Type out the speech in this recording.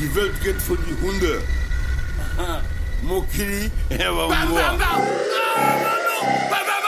Die Welt geht für die Hunde. Mokiri, er war